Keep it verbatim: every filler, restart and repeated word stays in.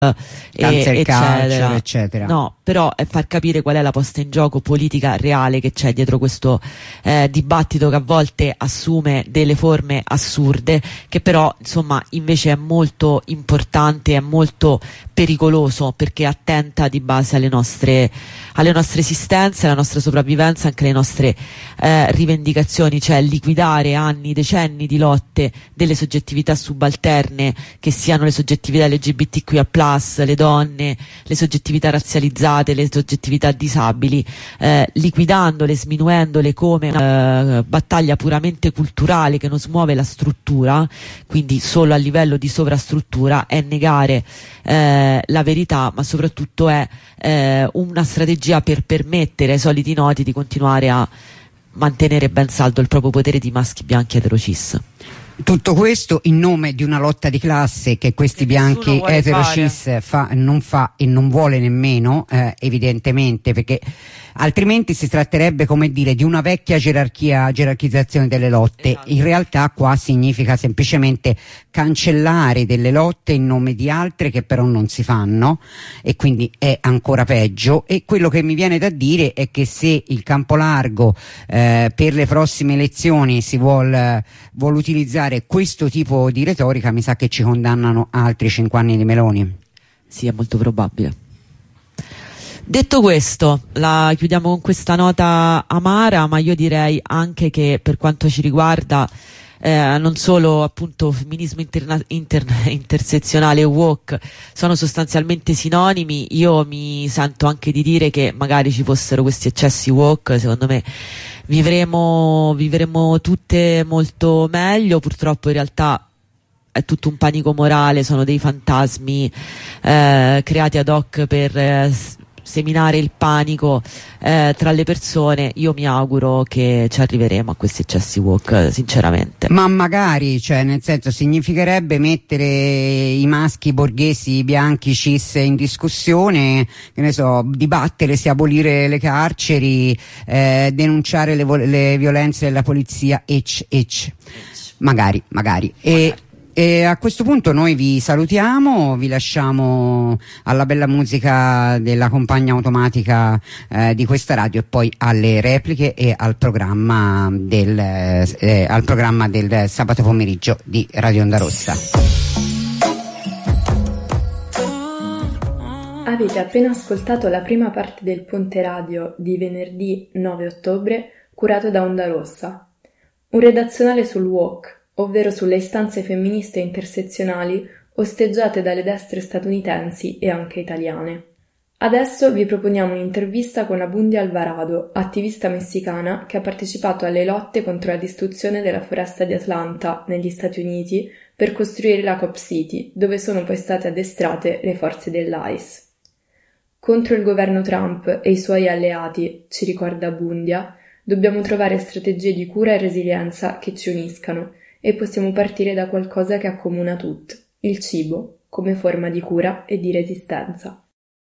cancel eccetera. culture, eccetera. No, però è far capire qual è la posta in gioco politica reale che c'è dietro questo eh, dibattito che a volte assume delle forme assurde, che però insomma invece è molto importante, è molto pericoloso, perché attenta di base alle nostre alle nostre esistenze, alla nostra sopravvivenza, anche alle nostre eh, rivendicazioni, cioè liquidare anni, decenni di lotte delle soggettività subalterne, che siano le soggettività L G B T Q I A plus, le donne, le soggettività razzializzate, le soggettività disabili, eh, liquidandole, sminuendole come una eh, battaglia puramente culturale che non smuove la struttura, quindi solo a livello di sovrastruttura, è negare eh, la verità, ma soprattutto è eh, una strategia per permettere ai soliti noti di continuare a mantenere ben saldo il proprio potere di maschi bianchi eterocis. Tutto questo in nome di una lotta di classe che questi che bianchi eterocis fa, non fa e non vuole nemmeno, eh, evidentemente, perché altrimenti si tratterebbe, come dire, di una vecchia gerarchia, gerarchizzazione delle lotte. Esatto. In realtà qua significa semplicemente cancellare delle lotte in nome di altre che però non si fanno, e quindi è ancora peggio. E quello che mi viene da dire è che se il campo largo eh, per le prossime elezioni si vuol, vuol utilizzare questo tipo di retorica, mi sa che ci condannano altri cinque anni di Meloni. Sì, è molto probabile. Detto questo, la chiudiamo con questa nota amara, ma io direi anche che per quanto ci riguarda eh, non solo appunto femminismo interna- interna- intersezionale e woke sono sostanzialmente sinonimi. Io mi sento anche di dire che magari ci fossero questi eccessi woke, secondo me vivremo, vivremo tutte molto meglio. Purtroppo in realtà è tutto un panico morale, sono dei fantasmi eh, creati ad hoc per eh, seminare il panico eh, tra le persone. Io mi auguro che ci arriveremo a questi eccessi woke, sinceramente. Ma magari, cioè, nel senso, significherebbe mettere i maschi borghesi bianchi cis in discussione, che ne so, dibattere se abolire le carceri, eh, denunciare le, le violenze della polizia, ecc, ecc. Magari, magari. E, E a questo punto noi vi salutiamo, vi lasciamo alla bella musica della compagna automatica eh, di questa radio, e poi alle repliche e al programma del, eh, al programma del sabato pomeriggio di Radio Onda Rossa. Avete appena ascoltato la prima parte del Ponte Radio di venerdì nove ottobre, curato da Onda Rossa, un redazionale sul woke, ovvero sulle istanze femministe intersezionali osteggiate dalle destre statunitensi e anche italiane. Adesso vi proponiamo un'intervista con Abundia Alvarado, attivista messicana che ha partecipato alle lotte contro la distruzione della foresta di Atlanta negli Stati Uniti per costruire la Cop City, dove sono poi state addestrate le forze dell'I C E. Contro il governo Trump e i suoi alleati, ci ricorda Abundia, dobbiamo trovare strategie di cura e resilienza che ci uniscano, e possiamo partire da qualcosa che accomuna tutti, il cibo, come forma di cura e di resistenza.